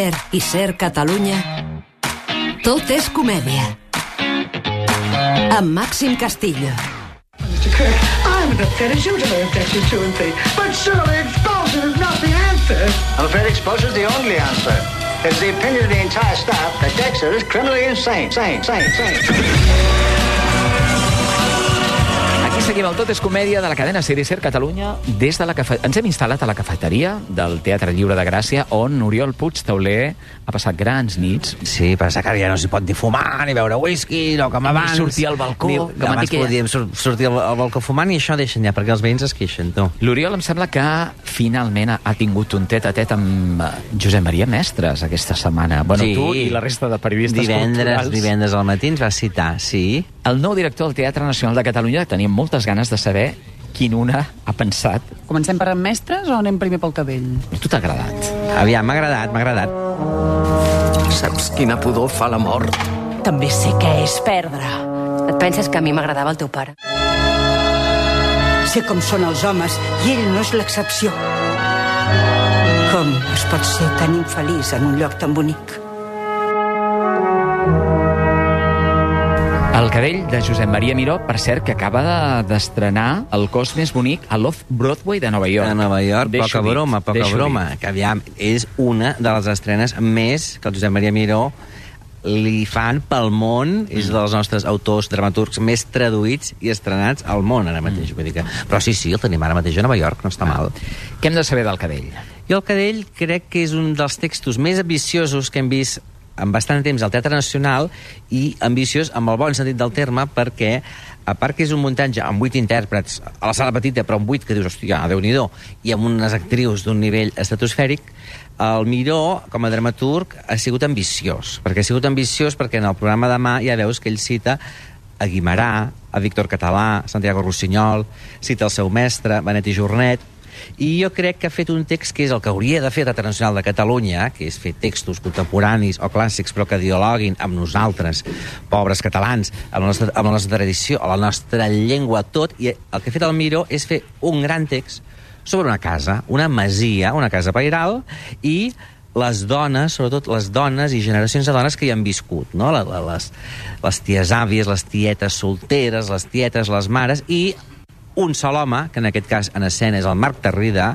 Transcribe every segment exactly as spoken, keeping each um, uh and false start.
I Ser Catalunya, tot és comèdia. Amb Màxim Castillo. mister Kirk, I'm an fetish. You don't affect you two and three. But surely expulsion is not the answer. I'm afraid expulsion is the only answer. It's the opinion of the entire staff that Dexter is criminally insane. Sane, sane, sane. Aquí seguim el Tot és comèdia de la cadena Ser i Ser Catalunya. Des de la cafe... Ens hem instal·lat a la cafeteria del Teatre Lliure de Gràcia, on Oriol Puig Tauler ha passat grans nits. Sí, passa que ja no s'hi pot ni fumar, ni beure whisky, no com abans. Ni sortir al balcó. Ni... Que abans que... podíem sortir al, al balcó fumant i això deixen ja, perquè els veïns es queixen, tu. L'Oriol em sembla que finalment ha tingut un tet-a-tet amb Josep Maria Mestres aquesta setmana. Bueno, sí. Tu i la resta de periodistes divendres, culturals. Divendres al matí ens va citar, sí. El nou director del Teatre Nacional de Catalunya, tenim moltes ganes de saber quin una ha pensat. Comencem per en Mestres o anem primer pel Cadell? A tu t'ha agradat? Aviam, m'ha agradat, m'ha agradat. Saps quina pudor fa la mort? També sé què és perdre. Et penses que a mi m'agradava el teu pare? Sé com són els homes i ell no és l'excepció. Com es pot ser tan infeliç en un lloc tan bonic? El Cadell, de Josep Maria Miró, per cert, que acaba d'estrenar El cos més bonic a l'Off-Broadway de Nova York. A Nova York, Deixo poca dit, broma, poca broma. dit. Que aviam, és una de les estrenes més que el Josep Maria Miró li fan pel món, és Mm. dels nostres autors dramaturgs més traduïts i estrenats al món ara mateix. Vull dir que... Però sí, sí, el tenim ara mateix a Nova York, no està mal. Què hem de saber del Cadell? Jo el Cadell crec que és un dels textos més ambiciosos que hem vist en bastant temps al Teatre Nacional, i ambiciós amb el bon sentit del terme, perquè a part que és un muntatge amb vuit intèrprets a la sala petita, però amb vuit que dius, hòstia, Déu-n'hi-do, i amb unes actrius d'un nivell estratosfèric, el Miró, com a dramaturg, ha sigut ambiciós, perquè ha sigut ambiciós perquè en el programa demà ja veus que ell cita a Guimerà, a Víctor Català, Santiago Rossinyol, cita el seu mestre, Benet i Jornet, i jo crec que ha fet un text que és el que hauria de fer el Teatre Nacional de Catalunya, que és fer textos contemporanis o clàssics però que dialoguin amb nosaltres, pobres catalans, amb la nostra, amb la nostra tradició, amb la nostra llengua, tot, i el que ha fet el Miró és fer un gran text sobre una casa, una masia, una casa pairal, i les dones, sobretot les dones i generacions de dones que hi han viscut, no? Les, les ties àvies, les tietes solteres, les tietes, les mares, i un sol home, que en aquest cas en escena és el Marc Tarrida,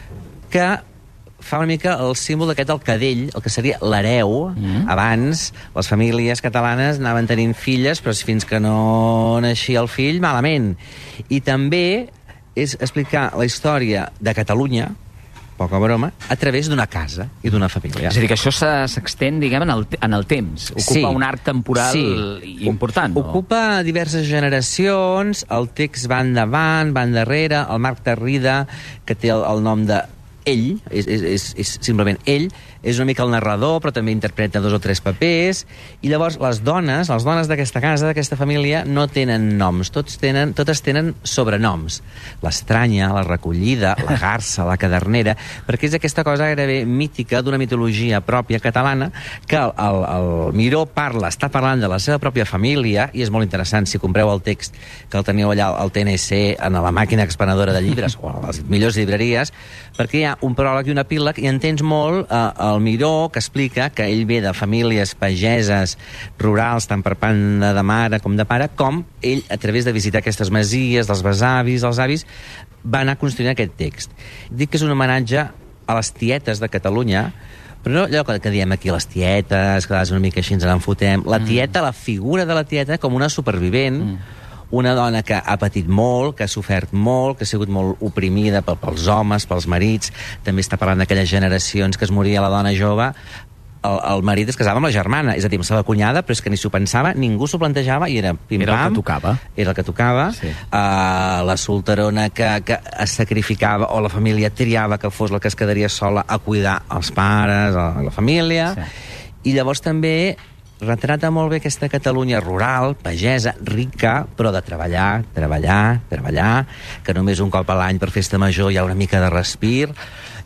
que fa una mica el símbol d'aquest del cadell, el que seria l'hereu. Mm. Abans les famílies catalanes anaven tenint filles, però fins que no naixia el fill, malament. I també és explicar la història de Catalunya, poca broma, a través d'una casa i d'una família. És a dir, que això s'extén, diguem, en el, en el temps. Ocupa sí. un arc temporal sí. important. No? Ocupa diverses generacions, el text va endavant, va endarrere, el Marc Tarrida, que té el, el nom de ell, és, és, és, és simplement ell, és una mica el narrador, però també interpreta dos o tres papers, i llavors les dones, les dones d'aquesta casa, d'aquesta família, no tenen noms, tots tenen, totes tenen sobrenoms. L'Estranya, la Recollida, la Garça, la Cadernera, perquè és aquesta cosa gairebé mítica d'una mitologia pròpia catalana, que el, el, el Miró parla, està parlant de la seva pròpia família, i és molt interessant, si compreu el text que el teniu allà al T N C, en la màquina expenedora de llibres, o a les millors llibreries, perquè hi ha un pròleg i un epíleg, i entens molt eh, el Miró, que explica que ell ve de famílies pageses rurals, tant per part de mare com de pare, com ell, a través de visitar aquestes masies, dels besavis, dels avis, va anar construint aquest text. Dic que és un homenatge a les tietes de Catalunya, però no allò que diem aquí, les tietes, que una mica així ens n'enfotem. La tieta, la figura de la tieta com una supervivent, mm. una dona que ha patit molt, que ha sofert molt, que ha sigut molt oprimida pels homes, pels marits. També està parlant d'aquelles generacions que es moria la dona jove, el, el marit es casava amb la germana, és a dir, amb la seva cunyada, però és que ni s'ho pensava, ningú s'ho plantejava, i era pim-pam. Era el que tocava. Era el que tocava. Sí. Uh, la solterona que, que es sacrificava, o la família triava que fos la que es quedaria sola a cuidar els pares, a la família. Sí. I llavors també retrata molt bé aquesta Catalunya rural, pagesa, rica, però de treballar, treballar, treballar, que només un cop a l'any per festa major hi ha una mica de respir,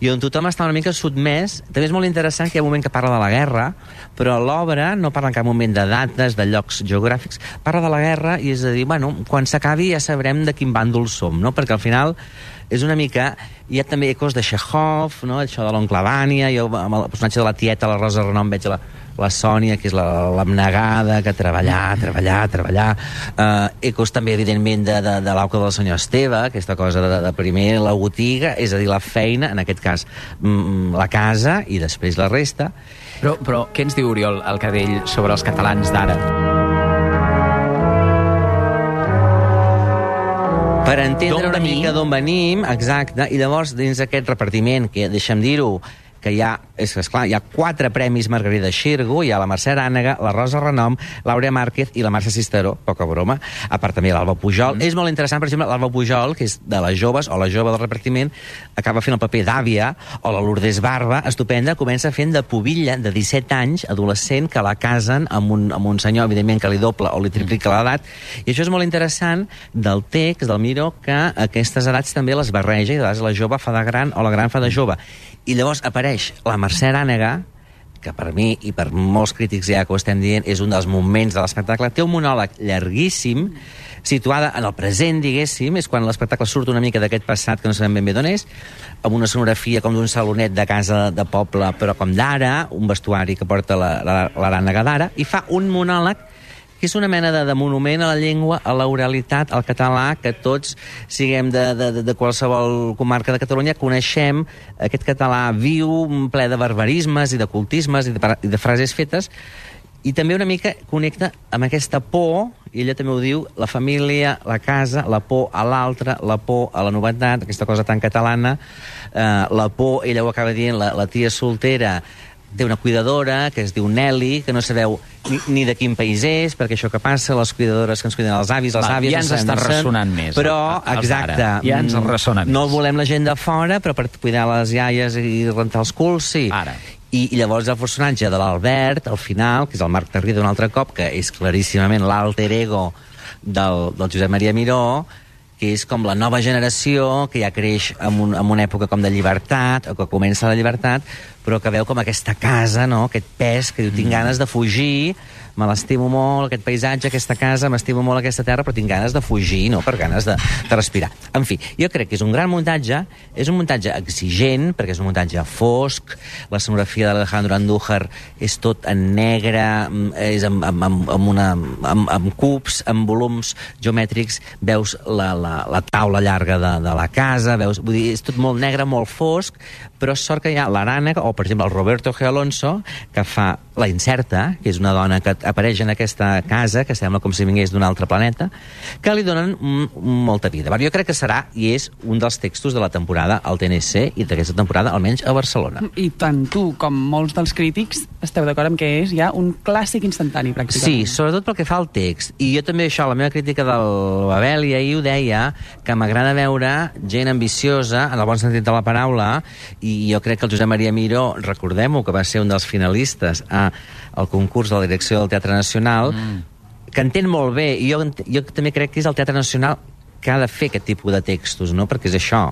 i on tothom està una mica sotmès. També és molt interessant que hi ha un moment que parla de la guerra, però l'obra no parla en cap moment de dates, de llocs geogràfics, parla de la guerra i és a dir, bueno, quan s'acabi ja sabrem de quin bàndol som, no? Perquè al final és una mica... Hi ha també ecos de Chekhov, no? Això de l'oncle Vanya, jo amb el personatge de la tieta, la Rosa Renom, veig la, la Sònia, que és l'abnegada, que treballar, treballar, treballar. Uh, ecos també, evidentment, de, de, de l'auca del senyor Esteve, aquesta cosa de, de primer la botiga, és a dir, la feina, en aquest cas mm, la casa, i després la resta. Però, però què ens diu Oriol el Cadell sobre els catalans d'ara? Per entendre una mica d'on venim, exacte, i llavors dins aquest repartiment, que deixa'm dir-ho, que hi ha, és esclar, hi ha quatre premis Margarida Xirgu, hi ha la Mercè Arànega, la Rosa Renom, l'Àurea Márquez i la Mercè Cisteró, poca broma, a part també l'Alba Pujol. Mm. És molt interessant, per exemple, l'Alba Pujol, que és de les joves, o la jove del repartiment, acaba fent el paper d'àvia, o la Lourdes Barba, estupenda, comença fent de pubilla de disset anys, adolescent, que la casen amb un, amb un senyor, evidentment, que li doble o li triplica l'edat, i això és molt interessant del text, del Miró, que aquestes edats també les barreja, i de vegades la jove fa de gran o la gran fa de jove. I llavors apareix la Mercè Arànega, que per mi i per molts crítics ja que ho estem dient és un dels moments de l'espectacle. Té un monòleg llarguíssim, situada en el present, diguéssim, és quan l'espectacle surt una mica d'aquest passat que no sabem ben bé d'on és, amb una sonografia com d'un salonet de casa de poble, però com d'ara, un vestuari que porta l'Arànega d'ara, i fa un monòleg que és una mena de, de monument a la llengua, a l'oralitat, al català, que tots, siguem de, de, de qualsevol comarca de Catalunya, coneixem aquest català viu, ple de barbarismes i de cultismes i de, i de frases fetes, i també una mica connecta amb aquesta por, i ella també ho diu, la família, la casa, la por a l'altre, la por a la novetat, aquesta cosa tan catalana, eh, la por, ella ho acaba dient, la, la tia soltera, té una cuidadora que es diu Nelly, que no sabeu ni, ni de quin país és, perquè això que passa, les cuidadores que ens cuiden els avis, les Va, àvies... Ja ens està ressonant més. Però, exacte, ja ens ressona més. No volem la gent de fora, però per cuidar les iaies i rentar els culs, sí. Ara. I, i llavors el personatge de l'Albert, al final, que és el Marc Tarrí d'un altre cop, que és claríssimament l'alter ego del, del Josep Maria Miró, que és com la nova generació, que ja creix en, un, en una època com de llibertat, o que comença la llibertat, però que veu com aquesta casa, no?, aquest pes, que diu, tinc ganes de fugir, me l'estimo molt, aquest paisatge, aquesta casa, m'estimo molt aquesta terra, però tinc ganes de fugir, no?, per ganes de, de respirar. En fi, jo crec que és un gran muntatge, és un muntatge exigent, perquè és un muntatge fosc, la sonografia de l'Alejandro Andújar és tot en negre, és amb, amb, amb, amb, una, amb, amb cubs, amb volums geomètrics, veus la, la, la taula llarga de, de la casa, veus, vull dir, és tot molt negre, molt fosc, però sort que hi ha l'Arànega, o per exemple el Roberto G. Alonso, que fa la Incerta, que és una dona que apareix en aquesta casa, que sembla com si vingués d'un altre planeta, que li donen molta vida. Jo crec que serà, i és, un dels textos de la temporada al T N C i d'aquesta temporada, almenys a Barcelona. I tant tu com molts dels crítics esteu d'acord amb que és ja un clàssic instantani, pràcticament. Sí, sobretot pel que fa al text. I jo també això, la meva crítica del Babel, i ahir ho deia, que m'agrada veure gent ambiciosa, en el bon sentit de la paraula, i jo crec que el Josep Maria Miró, recordem-ho, que va ser un dels finalistes a, al concurs de la direcció del Teatre Nacional, mm. que entén molt bé, i jo, jo també crec que és el Teatre Nacional que ha de fer aquest tipus de textos, no? Perquè és això,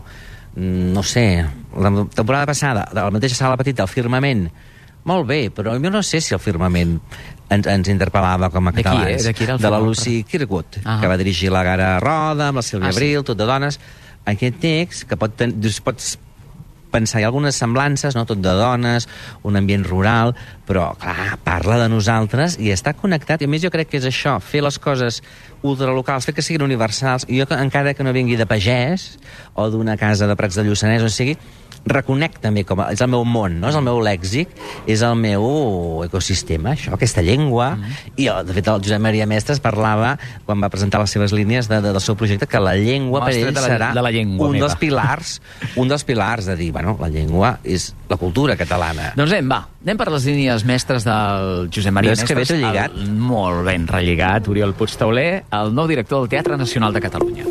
no sé, la temporada passada, de la mateixa sala petita, el Firmament, molt bé, però jo no sé si el Firmament ens, ens interpel·lava com a catalans. De qui era el de la Lucy Kirkwood, ah. que va dirigir la Gara Roda, amb la Sílvia ah, Abril, sí. Tot de dones. Aquest text, que pot ten... pots pensar, hi ha algunes semblances, no? Tot de dones, un ambient rural, però, clar, parla de nosaltres i està connectat. I a més jo crec que és això, fer les coses ultralocals, fer que siguin universals. I jo, encara que no vingui de pagès o d'una casa de Prats de Lluçanès, on sigui, reconec també com a, és el meu món, no? És el meu lèxic, és el meu ecosistema, això, aquesta llengua. Mm-hmm. I, de fet, el Josep Maria Mestres parlava, quan va presentar les seves línies de, de, del seu projecte, que la llengua Mostra per ell de la, serà de la llengua un meva. dels pilars, un dels pilars de dir, bueno, la llengua és la cultura catalana. Doncs anem, va, anem per les línies mestres del Josep Maria Mestres. Que ben relligat. El, molt ben relligat, Oriol Puigtauler, el nou director del Teatre Nacional de Catalunya.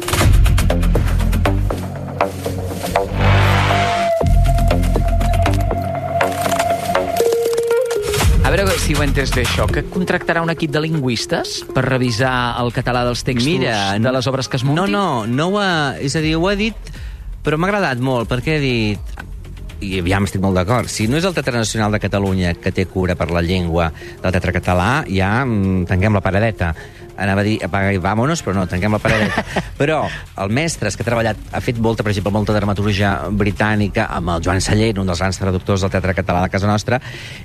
A veure si ho he entès bé, això, que contractarà un equip de lingüistes per revisar el català dels textos Mira, de les obres que es muntin? No, no, no ho ha, és a dir, ho ha dit, però m'ha agradat molt, perquè ha dit i aviam, estic molt d'acord, si no és el Teatre Nacional de Catalunya que té cura per la llengua del teatre català, ja mm, tanquem la paradeta. Anava a dir apaga i vámonos, però no, tanquem la paradeta. Però el Mestres, que ha treballat, ha fet molta, per exemple, molta dramaturgia britànica, amb el Joan Sallent, un dels grans traductors del teatre català de casa nostra,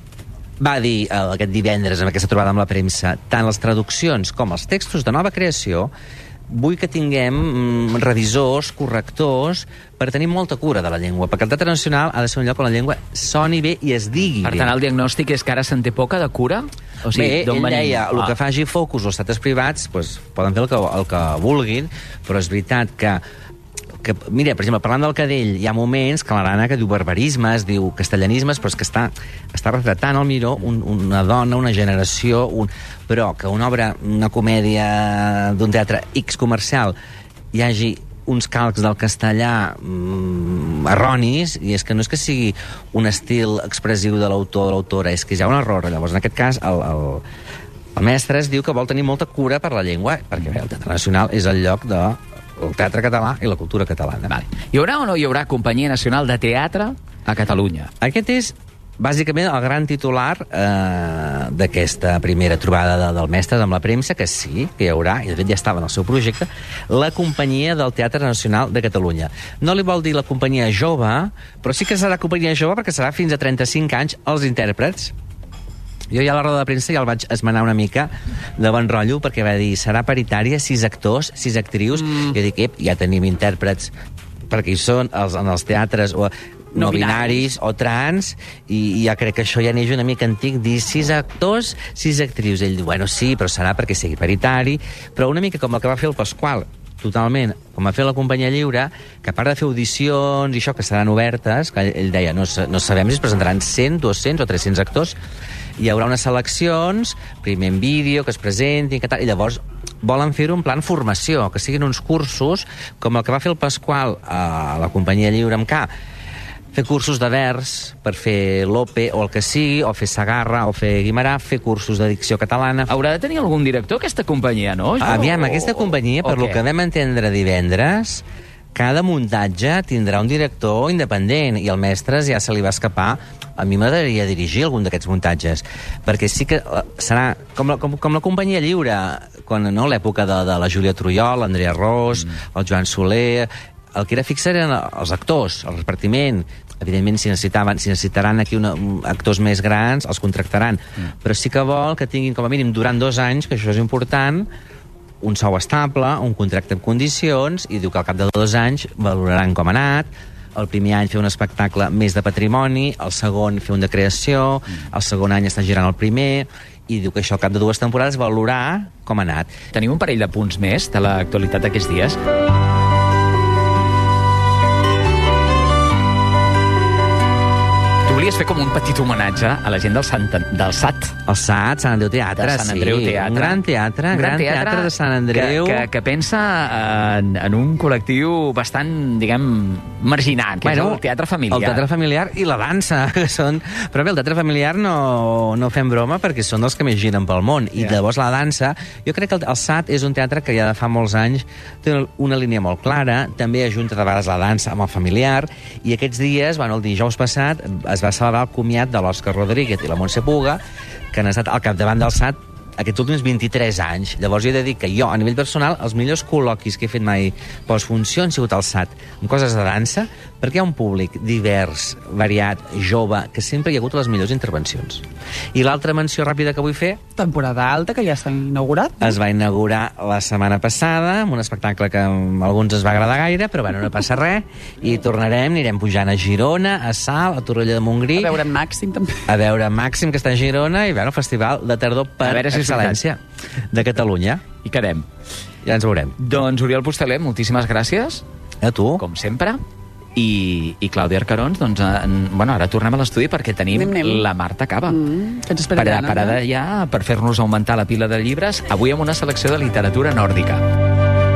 va dir eh, aquest divendres, en aquesta trobada amb la premsa, tant les traduccions com els textos de nova creació, vull que tinguem mm, revisors, correctors, per tenir molta cura de la llengua, perquè el Teatre Nacional ha de ser un lloc on la llengua soni bé i es digui Per bé. tant, el diagnòstic és que ara se'n té poca de cura? O sigui, Bé, d'on ell venim? deia, el Ah. que faci focus els teatres privats, pues, poden fer el que, el que vulguin, però és veritat que que, mira, per exemple, parlant del Cadell, hi ha moments que l'Arana que diu barbarismes, diu castellanismes, però és que està, està retratant al miró un, una dona, una generació, un... però que una obra, una comèdia d'un teatre X comercial hi hagi uns calcs del castellà mm, erronis, i és que no és que sigui un estil expressiu de l'autor o de l'autora, és que hi ha un error. Llavors, en aquest cas, el, el, el mestre es diu que vol tenir molta cura per la llengua, perquè bé, el Teatre Nacional és el lloc de el teatre català i la cultura catalana. Vale. Hi haurà o no hi haurà Companyia Nacional de Teatre a Catalunya? Aquest és, bàsicament, el gran titular eh, d'aquesta primera trobada de, del Mestres amb la premsa, que sí, que hi haurà, i de fet ja estava en el seu projecte, la Companyia del Teatre Nacional de Catalunya. No li vol dir la companyia jove, però sí que serà companyia jove perquè serà fins a trenta-cinc anys els intèrprets. Jo ja a la roda de premsa ja el vaig esmenar una mica de bon rotllo, perquè va dir, serà paritària, sis actors, sis actrius, mm. jo dic, ep, ja tenim intèrprets, perquè hi són els, en els teatres o no, no binaris o trans, i, i ja crec que això ja neix una mica antic, dir sis actors, sis actrius. Ell diu, bueno, sí, però serà perquè sigui paritari, però una mica com el que va fer el Pasqual, totalment, com va fer la Companyia Lliure, que a part de fer audicions i això, que seran obertes, que ell deia, no, no sabem si es presentaran cent, dos-cents o tres-cents actors, hi haurà unes seleccions, primer en vídeo, que es presentin, que tal, i llavors volen fer-ho en plan formació, que siguin uns cursos, com el que va fer el Pasqual a la Companyia Lliure amb K, fer cursos de vers per fer Lope o el que sigui, o fer Sagarra o fer Guimarà, fer cursos de dicció catalana. Haurà de tenir algun director aquesta companyia, no? Jo... Aviam, aquesta companyia, per lo que vam entendre divendres, cada muntatge tindrà un director independent, i el Mestres ja se li va escapar. A mi m'agradaria dirigir algun d'aquests muntatges, perquè sí que serà com la, com, com la Companyia Lliure, quan, no, l'època de, de la Júlia Trujol, l'Andrea Ros, mm. el Joan Soler. El que era fix eren els actors, el repartiment. Evidentment, si necessitaven, si necessitaran aquí una, actors més grans, els contractaran. Mm. Però sí que vol que tinguin, com a mínim, durant dos anys, que això és important, un sou estable, un contracte en condicions, i diu que al cap de dos anys valoraran com ha anat. El primer any fer un espectacle més de patrimoni, el segon fer un de creació, el segon any està girant el primer, i diu que això al cap de dues temporades valorar com ha anat. Tenim un parell de punts més de l'actualitat d'aquests dies. Tu volies fer com un petit homenatge a la gent del, Sant, del S A T. El S A T, Sant Andreu Teatre, de Sant Andreu sí. Teatre. Un gran teatre, un gran, gran teatre, teatre de Sant Andreu. Que, que, que pensa en, en un col·lectiu bastant, diguem, marginat, que bueno, és el teatre familiar. El teatre familiar i la dansa, que són... Però bé, el teatre familiar no, no fem broma perquè són els que més giren pel món. I yeah. llavors la dansa... Jo crec que el, el S A T és un teatre que ja de fa molts anys té una línia molt clara, també ajunta de vegades la dansa amb el familiar, i aquests dies, bueno, el dijous passat, es va celebrar el comiat de l'Òscar Rodríguez i la Montse Puga, que han estat al capdavant del S A T aquests últims vint-i-tres anys. Llavors jo he de dir que jo, a nivell personal, els millors col·loquis que he fet mai postfunció han sigut al S A T, amb coses de dansa, perquè hi ha un públic divers, variat, jove, que sempre hi ha hagut les millors intervencions. I l'altra menció ràpida que vull fer... Temporada alta, que ja s'ha inaugurat. Es va inaugurar la setmana passada, amb un espectacle que a alguns es va agradar gaire, però bueno, no passa res, i tornarem, anirem pujant a Girona, a Salt, a Torroella de Montgrí... A veure Màxim, també. A veure Màxim, que està a Girona, i bueno, festival de tardor per excel·lència de Catalunya. I quedem. Ja ens veurem. Doncs, Oriol Pusteler, moltíssimes gràcies. A tu. Com sempre. I, i Clàudia Arcarons, doncs, en, bueno, ara tornem a l'estudi perquè tenim anem, anem. la Marta Cava. Mm, que ens espera parada, parada ja per fer-nos augmentar la pila de llibres, avui amb una selecció de literatura nòrdica.